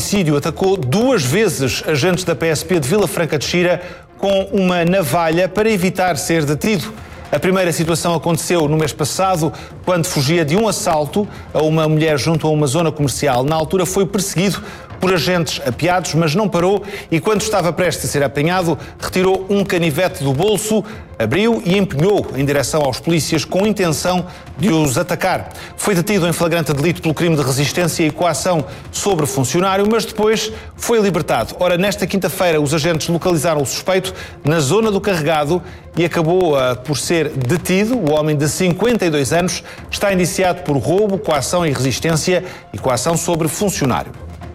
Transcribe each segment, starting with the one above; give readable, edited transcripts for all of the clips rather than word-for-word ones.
homicídio atacou 2 vezes agentes da PSP de Vila Franca de Xira com uma navalha para evitar ser detido. A primeira situação aconteceu no mês passado, quando fugia de um assalto a uma mulher junto a uma zona comercial. Na altura foi perseguido por agentes apeados, mas não parou e, quando estava prestes a ser apanhado, retirou um canivete do bolso, abriu e empunhou em direção aos polícias com intenção de os atacar. Foi detido em flagrante delito pelo crime de resistência e coação sobre funcionário, mas depois foi libertado. Ora, nesta quinta-feira, os agentes localizaram o suspeito na zona do carregado e acabou por ser detido. O homem de 52 anos está indiciado por roubo, coação e resistência e coação sobre funcionário.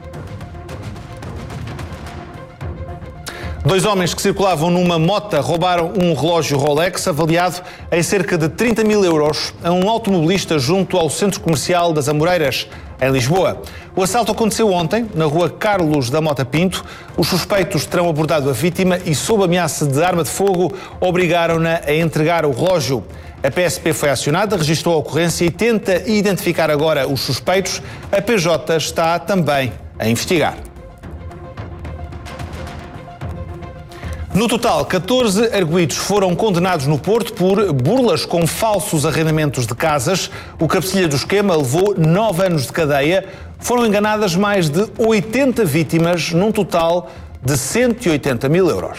2 homens que circulavam numa mota roubaram um relógio Rolex avaliado em cerca de 30 mil euros a um automobilista junto ao Centro Comercial das Amoreiras, em Lisboa. O assalto aconteceu ontem, na rua Carlos da Mota Pinto. Os suspeitos terão abordado a vítima e, sob ameaça de arma de fogo, obrigaram-na a entregar o relógio. A PSP foi acionada, registrou a ocorrência e tenta identificar agora os suspeitos. A PJ está também a investigar. No total, 14 arguidos foram condenados no Porto por burlas com falsos arrendamentos de casas. O cabecilha do esquema levou 9 anos de cadeia. Foram enganadas mais de 80 vítimas, num total de 180 mil euros.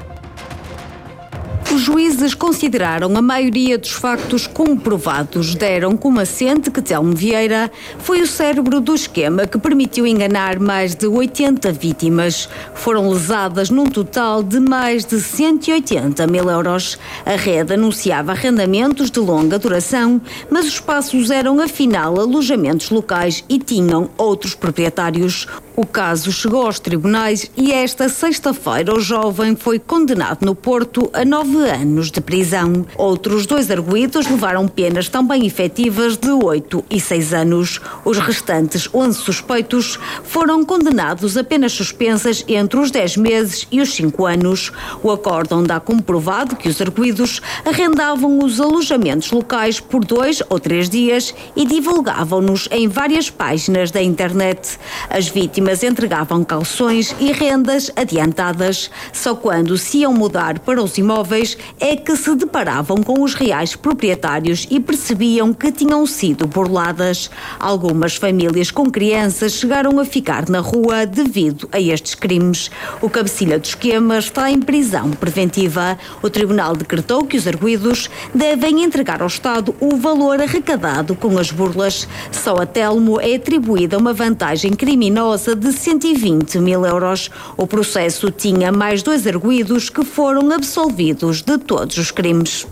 Os juízes consideraram a maioria dos factos comprovados. Deram como assente que Telmo Vieira foi o cérebro do esquema que permitiu enganar mais de 80 vítimas. Foram lesadas num total de mais de 180 mil euros. A rede anunciava arrendamentos de longa duração, mas os espaços eram afinal alojamentos locais e tinham outros proprietários. O caso chegou aos tribunais e esta sexta-feira o jovem foi condenado no Porto a 9 anos de prisão. Outros 2 arguidos levaram penas também efetivas de 8 e 6 anos. Os restantes 11 suspeitos foram condenados a penas suspensas entre os 10 meses e os 5 anos. O acórdão dá como provado que os arguidos arrendavam os alojamentos locais por 2 ou 3 dias e divulgavam-nos em várias páginas da internet. As vítimas entregavam calções e rendas adiantadas. Só quando se iam mudar para os imóveis é que se deparavam com os reais proprietários e percebiam que tinham sido burladas. Algumas famílias com crianças chegaram a ficar na rua devido a estes crimes. O cabecilha do esquema está em prisão preventiva. O tribunal decretou que os arguidos devem entregar ao Estado o valor arrecadado com as burlas. Só a Telmo é atribuída uma vantagem criminosa de 120 mil euros. O processo tinha mais 2 arguidos que foram absolvidos de todos os crimes.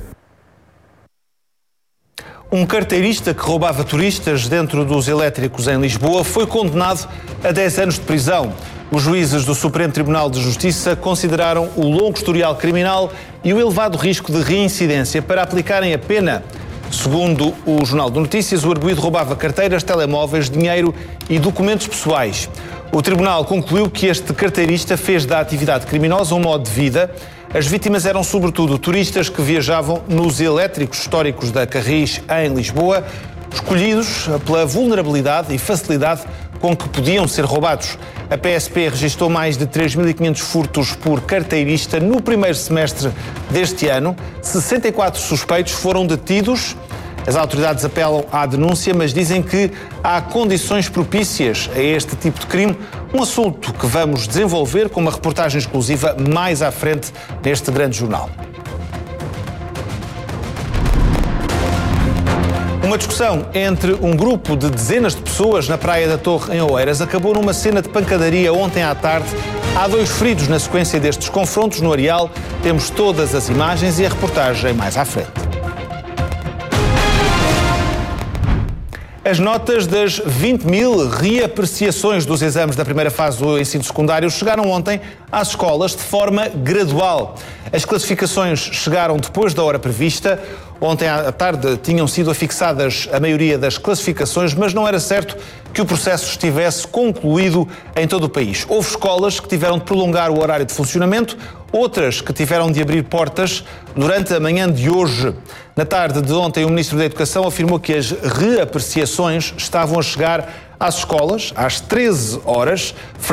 Um carteirista que roubava turistas dentro dos elétricos em Lisboa foi condenado a 10 anos de prisão. Os juízes do Supremo Tribunal de Justiça consideraram o longo historial criminal e o elevado risco de reincidência para aplicarem a pena. Segundo o Jornal de Notícias, o arguido roubava carteiras, telemóveis, dinheiro e documentos pessoais. O tribunal concluiu que este carteirista fez da atividade criminosa um modo de vida. As vítimas eram sobretudo turistas que viajavam nos elétricos históricos da Carris em Lisboa, escolhidos pela vulnerabilidade e facilidade com que podiam ser roubados. A PSP registrou mais de 3.500 furtos por carteirista no primeiro semestre deste ano. 64 suspeitos foram detidos. As autoridades apelam à denúncia, mas dizem que há condições propícias a este tipo de crime, um assunto que vamos desenvolver com uma reportagem exclusiva mais à frente neste grande jornal. Uma discussão entre um grupo de dezenas de pessoas na Praia da Torre, em Oeiras, acabou numa cena de pancadaria ontem à tarde. Há 2 feridos na sequência destes confrontos no Areal. Temos todas as imagens e a reportagem mais à frente. As notas das 20 mil reapreciações dos exames da primeira fase do ensino secundário chegaram ontem às escolas de forma gradual. As classificações chegaram depois da hora prevista. Ontem à tarde tinham sido afixadas a maioria das classificações, mas não era certo que o processo estivesse concluído em todo o país. Houve escolas que tiveram de prolongar o horário de funcionamento, outras que tiveram de abrir portas durante a manhã de hoje. Na tarde de ontem, o Ministro da Educação afirmou que as reapreciações estavam a chegar às escolas às 13 horas.